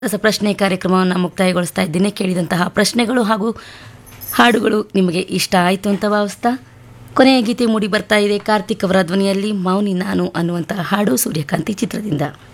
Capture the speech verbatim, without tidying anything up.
ರಸಪ್ರಶ್ನೆ ಕಾರ್ಯಕ್ರಮವನ್ನು ಮುಕ್ತಾಯಗೊಳಿಸ್ತಾ ಇದ್ದೇನೆ. ಕೇಳಿದಂತಹ ಪ್ರಶ್ನೆಗಳು ಹಾಗೂ ಹಾಡುಗಳು ನಿಮಗೆ ಇಷ್ಟ ಆಯಿತು ಅಂತ ಭಾವಿಸ್ತಾ ಕೊನೆಯ ಗೀತೆ ಮೂಡಿ ಬರ್ತಾ ಇದೆ ಕಾರ್ತಿಕ್ ಅವರ ಧ್ವನಿಯಲ್ಲಿ ಮೌನಿ ನಾನು ಅನ್ನುವಂತಹ ಹಾಡು ಸೂರ್ಯಕಾಂತಿ ಚಿತ್ರದಿಂದ.